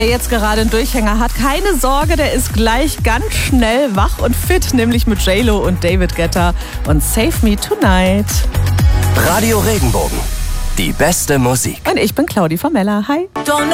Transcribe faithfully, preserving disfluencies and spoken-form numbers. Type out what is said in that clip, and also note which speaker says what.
Speaker 1: Wer jetzt gerade einen Durchhänger hat, keine Sorge, der ist gleich ganz schnell wach und fit, nämlich mit J-Lo und David Guetta und Save Me Tonight.
Speaker 2: Radio Regenbogen, die beste Musik.
Speaker 1: Und ich bin Claudi Formella. Hi.